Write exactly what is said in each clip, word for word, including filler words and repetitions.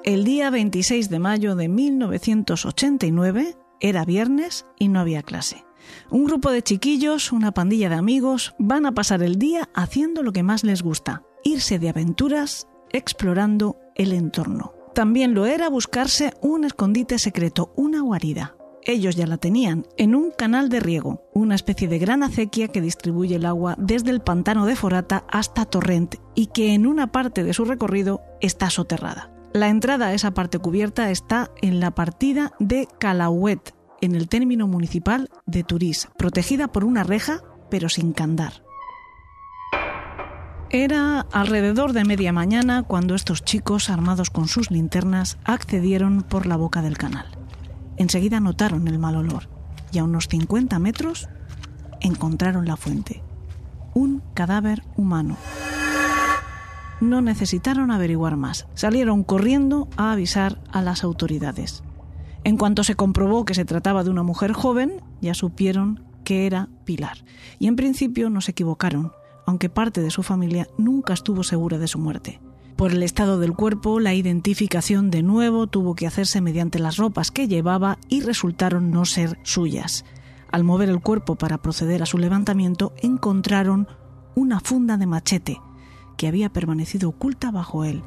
El día veintiséis de mayo de mil novecientos ochenta y nueve era viernes y no había clase. Un grupo de chiquillos, una pandilla de amigos, van a pasar el día haciendo lo que más les gusta, irse de aventuras explorando el entorno. También lo era buscarse un escondite secreto, una guarida. Ellos ya la tenían, en un canal de riego, una especie de gran acequia que distribuye el agua desde el pantano de Forata hasta Torrent y que en una parte de su recorrido está soterrada. La entrada a esa parte cubierta está en la partida de Calauet, en el término municipal de Turís, protegida por una reja, pero sin candar. Era alrededor de media mañana cuando estos chicos, armados con sus linternas, accedieron por la boca del canal. Enseguida notaron el mal olor y a unos cincuenta metros encontraron la fuente. Un cadáver humano. No necesitaron averiguar más. Salieron corriendo a avisar a las autoridades. En cuanto se comprobó que se trataba de una mujer joven, ya supieron que era Pilar. Y en principio no se equivocaron, aunque parte de su familia nunca estuvo segura de su muerte. Por el estado del cuerpo, la identificación de nuevo tuvo que hacerse mediante las ropas que llevaba y resultaron no ser suyas. Al mover el cuerpo para proceder a su levantamiento, encontraron una funda de machete que había permanecido oculta bajo él.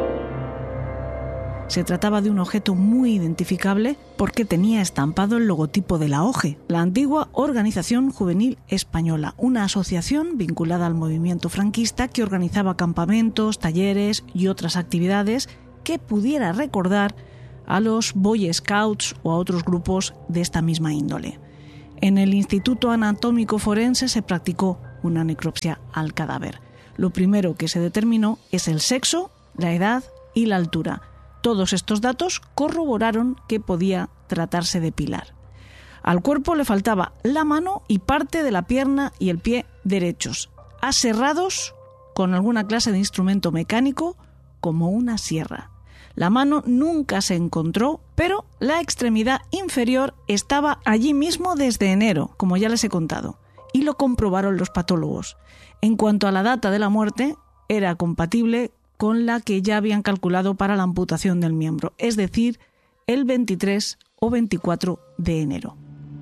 Se trataba de un objeto muy identificable porque tenía estampado el logotipo de la O G E, la antigua Organización Juvenil Española, una asociación vinculada al movimiento franquista que organizaba campamentos, talleres y otras actividades que pudiera recordar a los Boy Scouts o a otros grupos de esta misma índole. En el Instituto Anatómico Forense se practicó una necropsia al cadáver. Lo primero que se determinó es el sexo, la edad y la altura. Todos estos datos corroboraron que podía tratarse de Pilar. Al cuerpo le faltaba la mano y parte de la pierna y el pie derechos, aserrados con alguna clase de instrumento mecánico como una sierra. La mano nunca se encontró, pero la extremidad inferior estaba allí mismo desde enero, como ya les he contado, y lo comprobaron los patólogos. En cuanto a la data de la muerte, era compatible con la que ya habían calculado para la amputación del miembro, es decir, el veintitrés o veinticuatro de enero.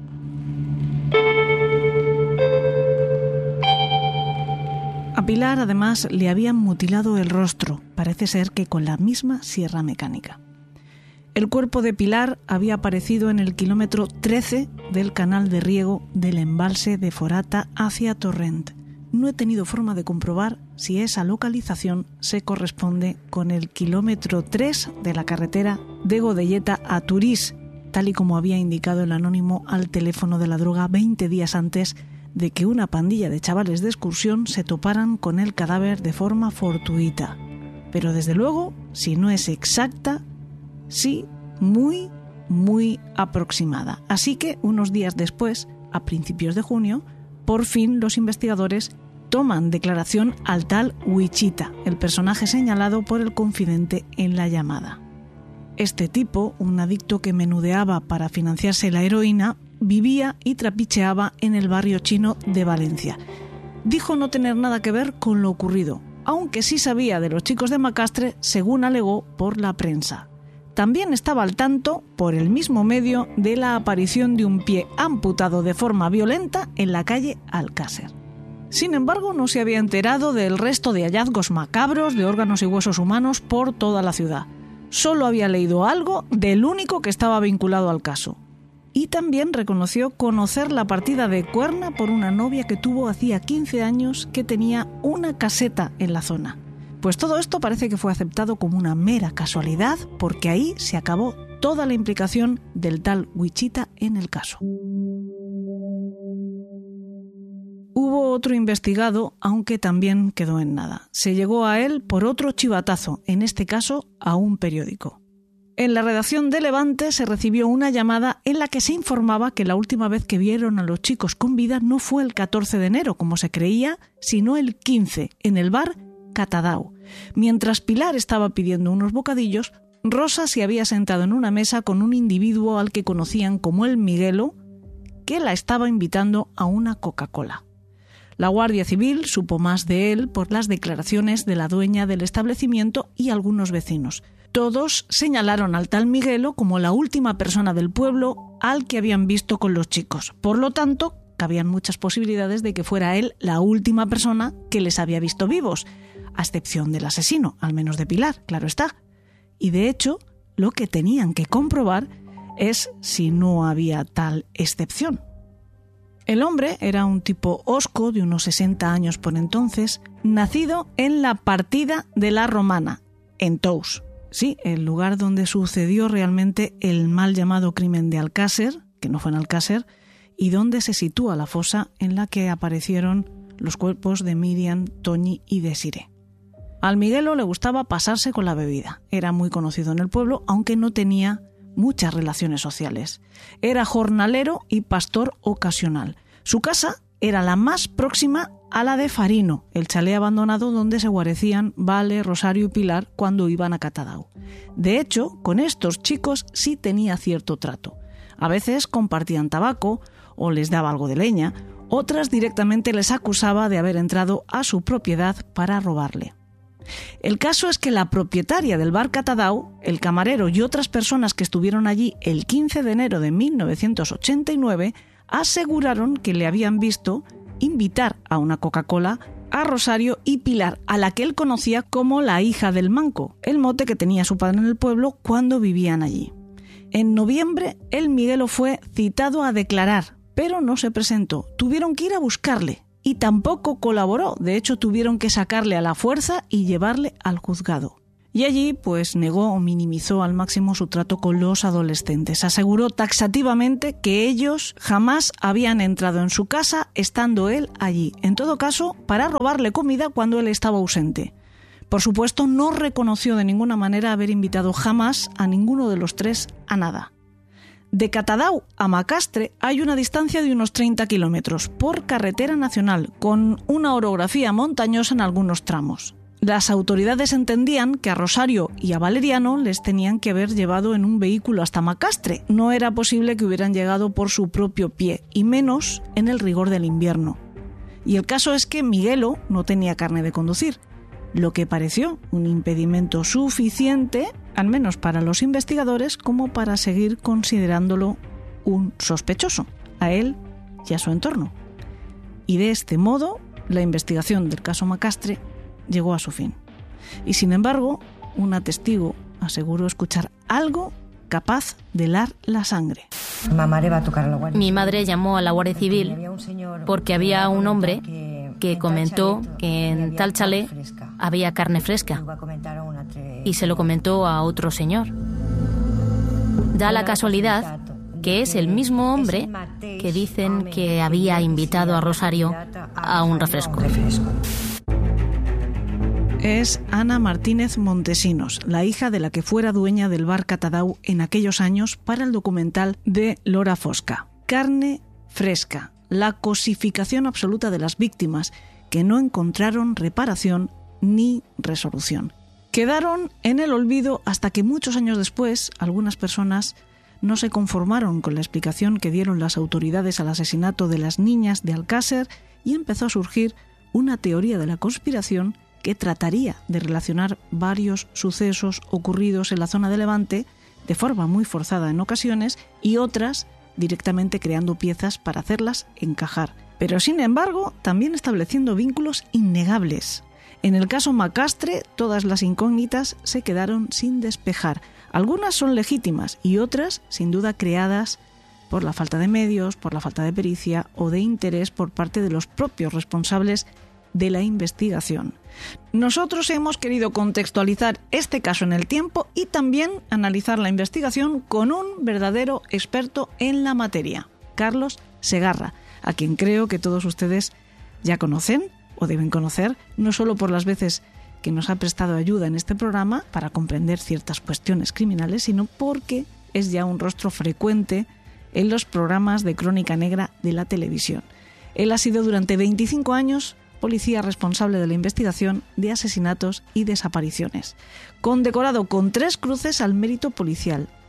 A Pilar, además, le habían mutilado el rostro, parece ser que con la misma sierra mecánica. El cuerpo de Pilar había aparecido en el kilómetro trece del canal de riego del embalse de Forata hacia Torrent. No he tenido forma de comprobar si esa localización se corresponde con el kilómetro tres de la carretera de Godelleta a Turís, tal y como había indicado el anónimo al teléfono de la droga veinte días antes de que una pandilla de chavales de excursión se toparan con el cadáver de forma fortuita. Pero desde luego, si no es exacta, sí muy, muy aproximada. Así que unos días después, a principios de junio, por fin los investigadores toman declaración al tal Wichita, el personaje señalado por el confidente en la llamada. Este tipo, un adicto que menudeaba para financiarse la heroína, vivía y trapicheaba en el barrio chino de Valencia. Dijo no tener nada que ver con lo ocurrido, aunque sí sabía de los chicos de Macastre, según alegó por la prensa. También estaba al tanto, por el mismo medio, de la aparición de un pie amputado de forma violenta en la calle Alcácer. Sin embargo, no se había enterado del resto de hallazgos macabros de órganos y huesos humanos por toda la ciudad. Solo había leído algo del único que estaba vinculado al caso. Y también reconoció conocer la partida de Cuerna por una novia que tuvo hacía quince años que tenía una caseta en la zona. Pues todo esto parece que fue aceptado como una mera casualidad, porque ahí se acabó toda la implicación del tal Wichita en el caso. Hubo otro investigado, aunque también quedó en nada. Se llegó a él por otro chivatazo, en este caso a un periódico. En la redacción de Levante se recibió una llamada en la que se informaba que la última vez que vieron a los chicos con vida no fue el catorce de enero, como se creía, sino el quince, en el bar Catadau. Mientras Pilar estaba pidiendo unos bocadillos, Rosa se había sentado en una mesa con un individuo al que conocían como el Miguelo, que la estaba invitando a una Coca-Cola. La Guardia Civil supo más de él por las declaraciones de la dueña del establecimiento y algunos vecinos. Todos señalaron al tal Miguelo como la última persona del pueblo al que habían visto con los chicos. Por lo tanto, cabían muchas posibilidades de que fuera él la última persona que les había visto vivos, a excepción del asesino, al menos de Pilar, claro está. Y de hecho, lo que tenían que comprobar es si no había tal excepción. El hombre era un tipo hosco de unos sesenta años por entonces, nacido en la Partida de la Romana, en Tous. Sí, el lugar donde sucedió realmente el mal llamado crimen de Alcácer, que no fue en Alcácer, y donde se sitúa la fosa en la que aparecieron los cuerpos de Miriam, Toñi y Desiré. Al Miguelo le gustaba pasarse con la bebida. Era muy conocido en el pueblo, aunque no tenía muchas relaciones sociales. Era jornalero y pastor ocasional. Su casa era la más próxima a la de Farino, el chalet abandonado donde se guarecían Vale, Rosario y Pilar cuando iban a Catadau. De hecho, con estos chicos sí tenía cierto trato. A veces compartían tabaco o les daba algo de leña, otras directamente les acusaba de haber entrado a su propiedad para robarle. El caso es que la propietaria del bar Catadau, el camarero y otras personas que estuvieron allí el quince de enero de mil novecientos ochenta y nueve aseguraron que le habían visto invitar a una Coca-Cola a Rosario y Pilar, a la que él conocía como la hija del manco, el mote que tenía su padre en el pueblo cuando vivían allí. En noviembre, el Miguelo fue citado a declarar, pero no se presentó. Tuvieron que ir a buscarle y tampoco colaboró. De hecho, tuvieron que sacarle a la fuerza y llevarle al juzgado. Y allí, pues, negó o minimizó al máximo su trato con los adolescentes. Aseguró taxativamente que ellos jamás habían entrado en su casa estando él allí. En todo caso, para robarle comida cuando él estaba ausente. Por supuesto, no reconoció de ninguna manera haber invitado jamás a ninguno de los tres a nada. De Catadau a Macastre hay una distancia de unos treinta kilómetros por carretera nacional, con una orografía montañosa en algunos tramos. Las autoridades entendían que a Rosario y a Valeriano les tenían que haber llevado en un vehículo hasta Macastre. No era posible que hubieran llegado por su propio pie, y menos en el rigor del invierno. Y el caso es que Miguelo no tenía carné de conducir, lo que pareció un impedimento suficiente, al menos para los investigadores, como para seguir considerándolo un sospechoso, a él y a su entorno. Y de este modo, la investigación del caso Macastre llegó a su fin. Y sin embargo, una testigo aseguró escuchar algo capaz de helar la sangre. Mi madre llamó a la Guardia Civil porque había un hombre que comentó que en tal chalet había carne fresca y se lo comentó a otro señor. Da la casualidad que es el mismo hombre que dicen que había invitado a Rosario a un refresco. Es Ana Martínez Montesinos, la hija de la que fuera dueña del bar Catadau en aquellos años para el documental de Lora Fosca. Carne fresca, la cosificación absoluta de las víctimas, que no encontraron reparación ni resolución. Quedaron en el olvido hasta que muchos años después algunas personas no se conformaron con la explicación que dieron las autoridades al asesinato de las niñas de Alcácer y empezó a surgir una teoría de la conspiración que trataría de relacionar varios sucesos ocurridos en la zona de Levante de forma muy forzada en ocasiones y otras directamente creando piezas para hacerlas encajar. Pero sin embargo, también estableciendo vínculos innegables. En el caso Macastre, todas las incógnitas se quedaron sin despejar. Algunas son legítimas y otras, sin duda, creadas por la falta de medios, por la falta de pericia o de interés por parte de los propios responsables de la investigación. Nosotros hemos querido contextualizar este caso en el tiempo y también analizar la investigación con un verdadero experto en la materia, Carlos Segarra, a quien creo que todos ustedes ya conocen o deben conocer, no solo por las veces que nos ha prestado ayuda en este programa para comprender ciertas cuestiones criminales, sino porque es ya un rostro frecuente en los programas de crónica negra de la televisión. Él ha sido durante veinticinco años policía responsable de la investigación de asesinatos y desapariciones, condecorado con tres cruces al mérito policial.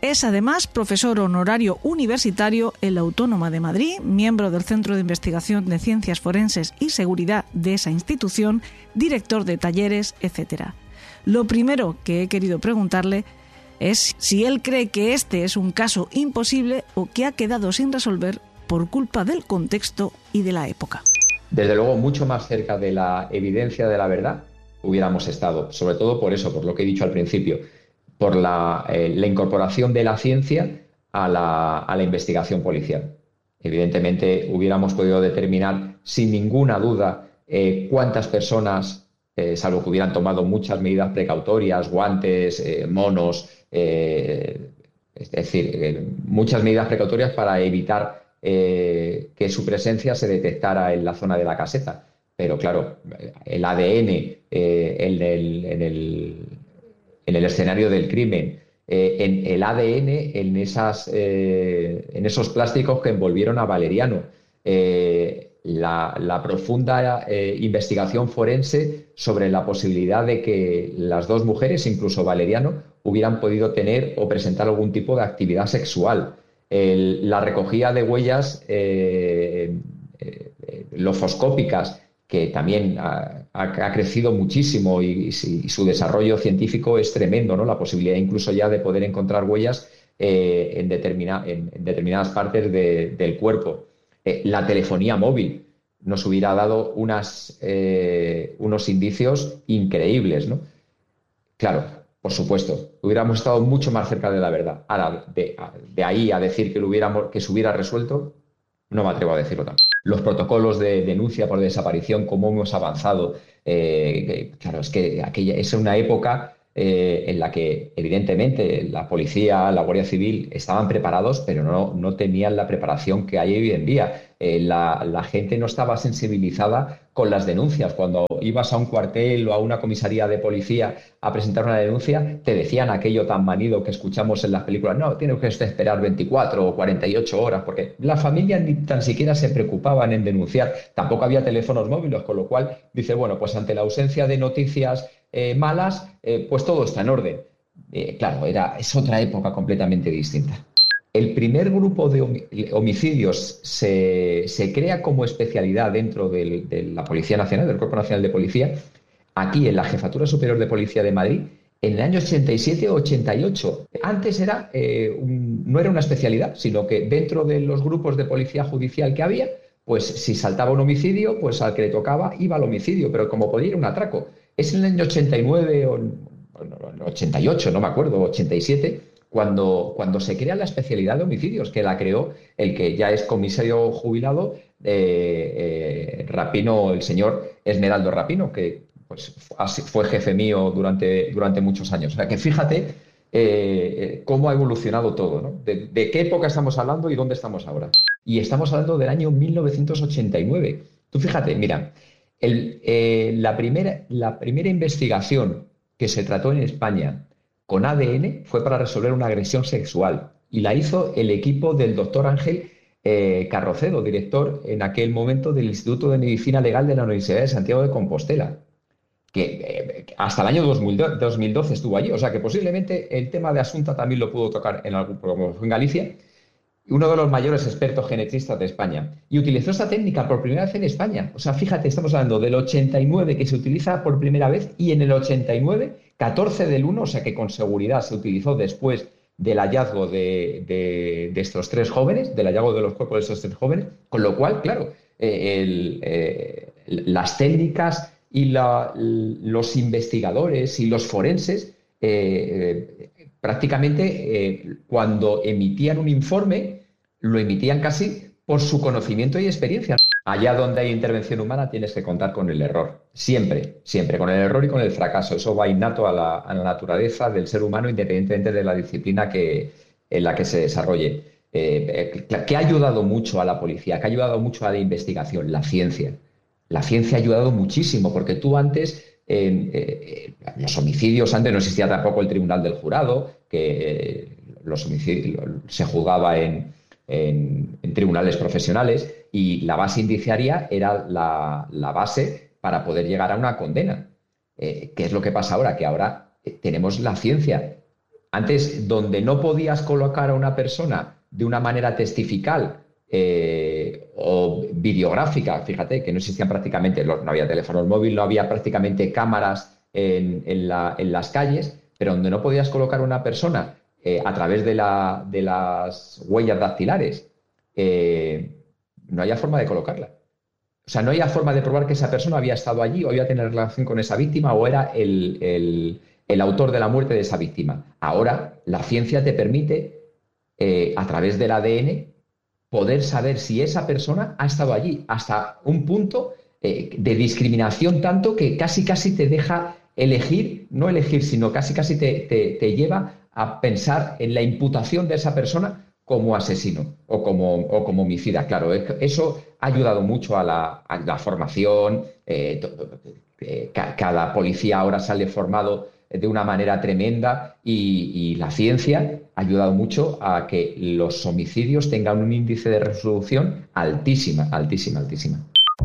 Es además profesor honorario universitario en la Autónoma de Madrid, miembro del Centro de Investigación de Ciencias Forenses y Seguridad de esa institución, director de talleres, etcétera. Lo primero que he querido preguntarle es si él cree que este es un caso imposible o que ha quedado sin resolver por culpa del contexto y de la época. Desde luego, mucho más cerca de la evidencia de la verdad hubiéramos estado, sobre todo por eso, por lo que he dicho al principio, por la, eh, la incorporación de la ciencia a la, a la investigación policial. Evidentemente, hubiéramos podido determinar sin ninguna duda eh, cuántas personas, eh, salvo que hubieran tomado muchas medidas precautorias, guantes, eh, monos, eh, es decir, eh, muchas medidas precautorias para evitar eh, que su presencia se detectara en la zona de la caseta. Pero claro, el A D N eh, en el... En el en el escenario del crimen, eh, en el A D N en, esas, eh, en esos plásticos que envolvieron a Valeriano, eh, la, la profunda eh, investigación forense sobre la posibilidad de que las dos mujeres, incluso Valeriano, hubieran podido tener o presentar algún tipo de actividad sexual. El, la recogida de huellas eh, eh, lofoscópicas, que también ha, ha crecido muchísimo y, y su desarrollo científico es tremendo, ¿no? La posibilidad incluso ya de poder encontrar huellas eh, en, determina, en, en determinadas partes de, del cuerpo. Eh, la telefonía móvil nos hubiera dado unas, eh, unos indicios increíbles, ¿no? Claro, por supuesto, hubiéramos estado mucho más cerca de la verdad. Ahora, de, de ahí a decir que, lo hubiéramos, que se hubiera resuelto, no me atrevo a decirlo tampoco. Los protocolos de denuncia por desaparición, cómo hemos avanzado. Eh, claro, es que aquella es una época eh, en la que, evidentemente, la policía, la Guardia Civil estaban preparados, pero no, no tenían la preparación que hay hoy en día. Eh, la, la gente no estaba sensibilizada con las denuncias. Cuando ibas a un cuartel o a una comisaría de policía a presentar una denuncia, te decían aquello tan manido que escuchamos en las películas: no, tienes que esperar veinticuatro o cuarenta y ocho horas, porque la familia ni tan siquiera se preocupaban en denunciar. Tampoco había teléfonos móviles, con lo cual dice, bueno, pues ante la ausencia de noticias eh, malas, eh, pues todo está en orden. Eh, claro, era, es otra época completamente distinta. El primer grupo de homicidios se, se crea como especialidad dentro del, de la Policía Nacional, del Cuerpo Nacional de Policía, aquí en la Jefatura Superior de Policía de Madrid, en el año ochenta y siete o ochenta y ocho. Antes era, eh, un, no era una especialidad, sino que dentro de los grupos de policía judicial que había, pues si saltaba un homicidio, pues al que le tocaba iba al homicidio, pero como podía ir un atraco. Es en el año ochenta y nueve o ochenta y ocho, no me acuerdo, ochenta y siete, Cuando, cuando se crea la especialidad de homicidios, que la creó el que ya es comisario jubilado, eh, eh, Rapino, el señor Esmeraldo Rapino, que pues, fue jefe mío durante, durante muchos años. O sea, que fíjate eh, cómo ha evolucionado todo, ¿no? De, de qué época estamos hablando y dónde estamos ahora. Y estamos hablando del año mil novecientos ochenta y nueve. Tú fíjate, mira, el, eh, la, primera, la primera investigación que se trató en España con A D N fue para resolver una agresión sexual y la hizo el equipo del doctor Ángel eh, Carrocedo, director en aquel momento del Instituto de Medicina Legal de la Universidad de Santiago de Compostela, que eh, hasta el año dos mil doce estuvo allí. O sea que posiblemente el tema de Asunta también lo pudo tocar en algún programa en Galicia, uno de los mayores expertos genetistas de España, y utilizó esta técnica por primera vez en España. O sea, fíjate, estamos hablando del ochenta y nueve que se utiliza por primera vez, y en el ochenta y nueve, catorce del uno, o sea que con seguridad se utilizó después del hallazgo de, de, de estos tres jóvenes, del hallazgo de los cuerpos de estos tres jóvenes, con lo cual, claro, eh, el, eh, las técnicas y la, los investigadores y los forenses eh, eh, prácticamente eh, cuando emitían un informe lo emitían casi por su conocimiento y experiencia. Allá donde hay intervención humana tienes que contar con el error, siempre, siempre, con el error y con el fracaso. Eso va innato a la, a la naturaleza del ser humano, independientemente de la disciplina que, en la que se desarrolle. Eh, ¿Qué ha ayudado mucho a la policía? ¿Qué ha ayudado mucho a la investigación? La ciencia. La ciencia ha ayudado muchísimo, porque tú antes, eh, eh, los homicidios, antes no existía tampoco el tribunal del jurado, que eh, los homicidios se juzgaba en, en, en tribunales profesionales, y la base indiciaria era la, la base para poder llegar a una condena. Eh, ¿Qué es lo que pasa ahora? Que ahora eh, tenemos la ciencia. Antes, donde no podías colocar a una persona de una manera testifical eh, o videográfica, fíjate que no existían prácticamente, no había teléfonos móviles, no había prácticamente cámaras en, en, la, en las calles, pero donde no podías colocar a una persona eh, a través de, la, de las huellas dactilares, eh, no había forma de colocarla. O sea, no había forma de probar que esa persona había estado allí o había tenido relación con esa víctima o era el, el, el autor de la muerte de esa víctima. Ahora, la ciencia te permite, eh, a través del A D N, poder saber si esa persona ha estado allí, hasta un punto eh, de discriminación tanto que casi casi te deja elegir, no elegir, sino casi casi te, te, te lleva a pensar en la imputación de esa persona como asesino o como, o como homicida. Claro, eso ha ayudado mucho a la, a la formación. Eh, eh, cada policía ahora sale formado de una manera tremenda y, y la ciencia ha ayudado mucho a que los homicidios tengan un índice de resolución altísima, altísima, altísima.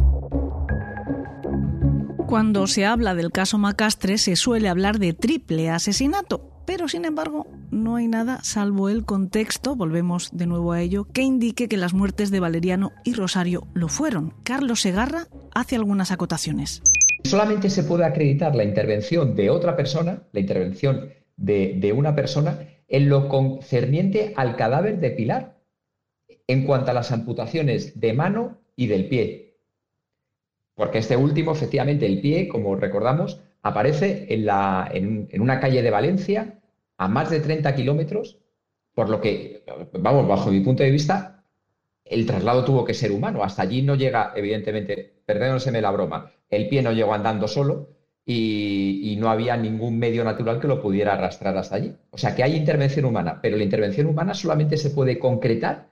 Cuando se habla del caso Macastre se suele hablar de triple asesinato, pero sin embargo no hay nada salvo el contexto, volvemos de nuevo a ello, que indique que las muertes de Valeriano y Rosario lo fueron. Carlos Segarra hace algunas acotaciones. Solamente se puede acreditar la intervención de otra persona, la intervención de, de una persona, en lo concerniente al cadáver de Pilar, en cuanto a las amputaciones de mano y del pie. Porque este último, efectivamente, el pie, como recordamos, aparece en, la, en, en una calle de Valencia a más de treinta kilómetros, por lo que, vamos, bajo mi punto de vista, el traslado tuvo que ser humano. Hasta allí no llega, evidentemente, perdónseme la broma, el pie no llegó andando solo y, y no había ningún medio natural que lo pudiera arrastrar hasta allí. O sea que hay intervención humana, pero la intervención humana solamente se puede concretar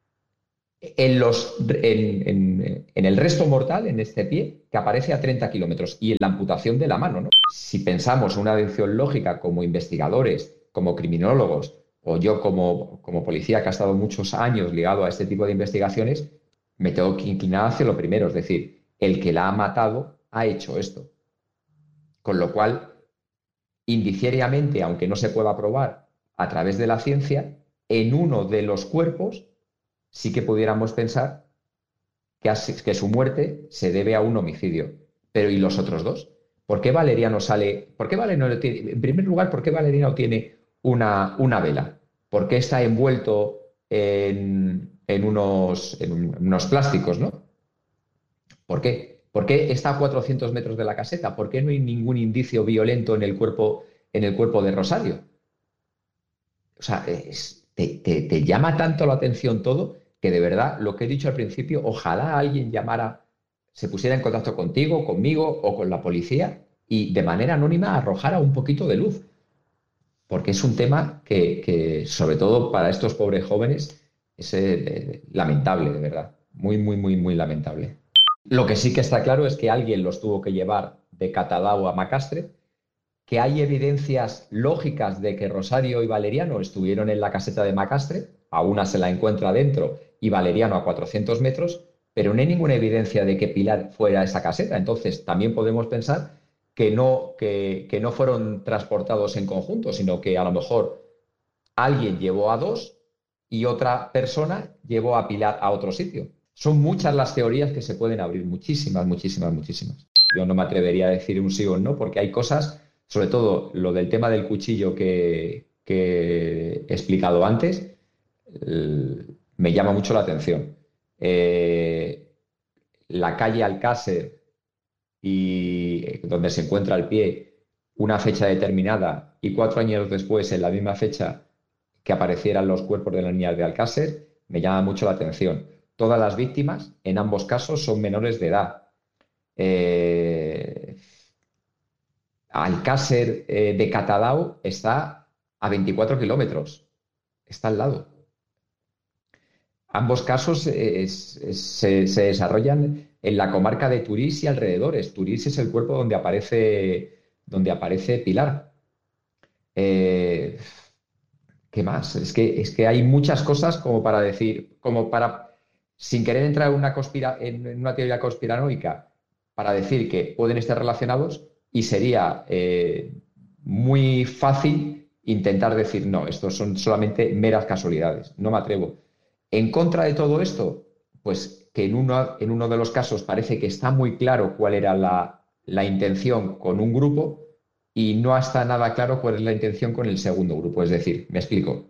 en, los, en, en, en el resto mortal, en este pie, que aparece a treinta kilómetros, y en la amputación de la mano, ¿no? Si pensamos en una deducción lógica como investigadores, como criminólogos, o yo como, como policía que ha estado muchos años ligado a este tipo de investigaciones, me tengo que inclinar hacia lo primero, es decir, el que la ha matado ha hecho esto. Con lo cual, indiciariamente, aunque no se pueda probar a través de la ciencia, en uno de los cuerpos sí que pudiéramos pensar que, que su muerte se debe a un homicidio. Pero ¿y los otros dos? ¿Por qué Valeriano sale? ¿Por qué Valeriano tiene, en primer lugar, ¿por qué Valeriano tiene una, una vela? ¿Por qué está envuelto en, en, unos, en unos plásticos, ¿no? ¿Por qué? ¿Por qué está a cuatrocientos metros de la caseta? ¿Por qué no hay ningún indicio violento en el cuerpo, en el cuerpo de Rosario? O sea, es, te, te, te llama tanto la atención todo que de verdad, lo que he dicho al principio, ojalá alguien llamara, se pusiera en contacto contigo, conmigo o con la policía y de manera anónima arrojara un poquito de luz. Porque es un tema que, que sobre todo para estos pobres jóvenes, es eh, lamentable, de verdad. Muy, muy, muy, muy lamentable. Lo que sí que está claro es que alguien los tuvo que llevar de Catadau a Macastre, que hay evidencias lógicas de que Rosario y Valeriano estuvieron en la caseta de Macastre, a una se la encuentra dentro y Valeriano a cuatrocientos metros, pero no hay ninguna evidencia de que Pilar fuera a esa caseta. Entonces, también podemos pensar que no, que, que no fueron transportados en conjunto, sino que a lo mejor alguien llevó a dos y otra persona llevó a Pilar a otro sitio. Son muchas las teorías que se pueden abrir, muchísimas, muchísimas, muchísimas. Yo no me atrevería a decir un sí o un no, porque hay cosas, sobre todo lo del tema del cuchillo que, que he explicado antes, eh, me llama mucho la atención. Eh, la calle Alcácer, y donde se encuentra el pie, una fecha determinada, y cuatro años después, en la misma fecha, que aparecieran los cuerpos de las niñas de Alcácer, me llama mucho la atención. Todas las víctimas, en ambos casos, son menores de edad. Eh, Alcácer eh, de Catadau está a veinticuatro kilómetros, está al lado. Ambos casos eh, es, es, se, se desarrollan en la comarca de Turís y alrededores. Turís es el cuerpo donde aparece, donde aparece Pilar. Eh, ¿Qué más? Es que, es que hay muchas cosas como para decir, como para, sin querer entrar en una, conspira, en una teoría conspiranoica, para decir que pueden estar relacionados, y sería eh, muy fácil intentar decir, no, estos son solamente meras casualidades. No me atrevo. En contra de todo esto, pues que en uno, en uno de los casos parece que está muy claro cuál era la, la intención con un grupo y no está nada claro cuál es la intención con el segundo grupo. Es decir, me explico.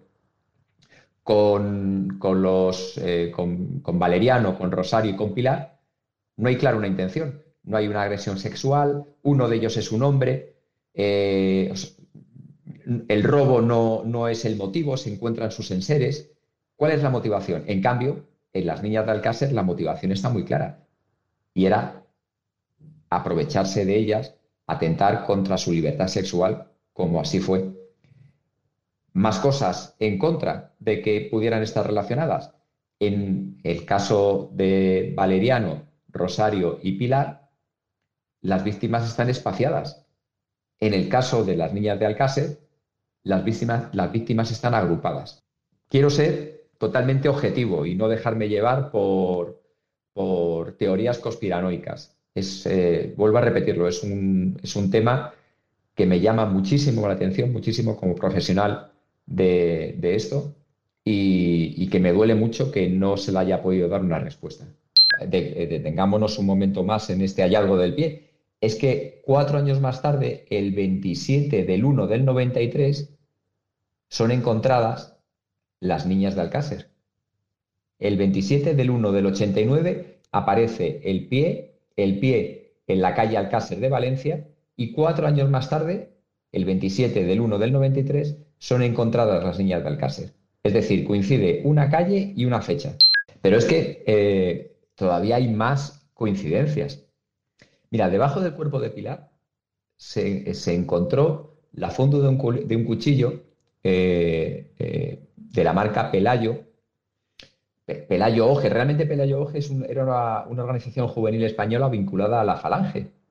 Con, con, los, eh, con, con Valeriano, con Rosario y con Pilar, no hay clara una intención. No hay una agresión sexual, uno de ellos es un hombre, eh, el robo no, no es el motivo, se encuentran sus enseres. ¿Cuál es la motivación? En cambio, en las niñas de Alcácer la motivación está muy clara y era aprovecharse de ellas, atentar contra su libertad sexual, como así fue. Más cosas en contra de que pudieran estar relacionadas. En el caso de Valeriano, Rosario y Pilar, las víctimas están espaciadas. En el caso de las niñas de Alcácer, las víctimas, las víctimas están agrupadas. Quiero ser totalmente objetivo y no dejarme llevar por, por teorías conspiranoicas. Es, eh, vuelvo a repetirlo, es un, es un tema que me llama muchísimo la atención, muchísimo como profesional de, de esto y, y que me duele mucho que no se le haya podido dar una respuesta. De, detengámonos un momento más en este hallazgo del pie. Es que cuatro años más tarde, el veintisiete del uno del noventa y tres, son encontradas las niñas de Alcácer. El veintisiete del uno del ochenta y nueve aparece el pie, el pie en la calle Alcácer de Valencia y cuatro años más tarde, el veintisiete del uno del noventa y tres, son encontradas las niñas de Alcácer. Es decir, coincide una calle y una fecha. Pero es que eh, todavía hay más coincidencias. Mira, debajo del cuerpo de Pilar se, se encontró la fondo de un, de un cuchillo eh, eh, de la marca Pelayo. Pelayo Oje, realmente Pelayo Oje es un, era una, una organización juvenil española vinculada a la Falange.